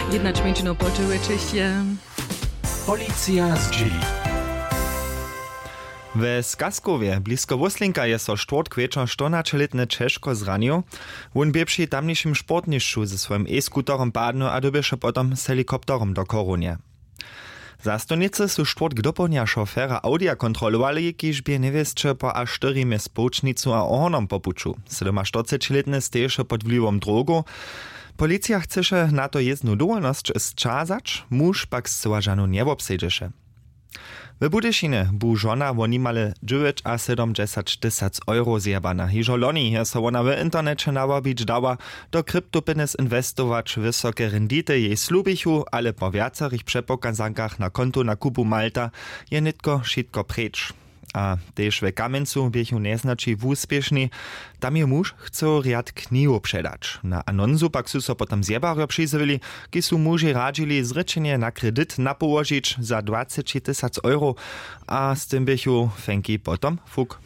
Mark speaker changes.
Speaker 1: Jedna ćmięcino poczyły czyście.
Speaker 2: Policja z dzieli.
Speaker 3: W Skaskowie, blisko Woslinka, je so štvrtk večer 14-letny Češko zranil. On bie przy tamniejszym sportniszczu ze swoim e-skuterom padno a dobieše potom s helikopterom do Korunie. Zastojnicy su štvrtk dopołdnia šofera Audia kontrolowali, kiż bie niewiestcze po aż 4 mie społcznicu a ohonom popuczu. 47-letny steješe pod wpływom drogu. Policja chceše na to jezdnu dowolność zczazać, muž pak zcyła żanu nie obsejdziše. W Budyšinie bu żona wo nimale 970 tysac euro zjebana. Hižo loni je so ona w internecie nawabić dała do kryptobusiness inwestować wysokie rendity jej slubichu, ale po wiacerich przepokazankach na konto na kupu Malta je nitko šitko precz. A tež w Kamencu biechu neznači úspiešný, tam je muž chce riad knihu předać. Na anonzu pak su so potom zjebario přizvili, ki su muži radžili zrečenie na kredit napołožić za 20 tysac euro, a z tym biechu fenki potom fuk.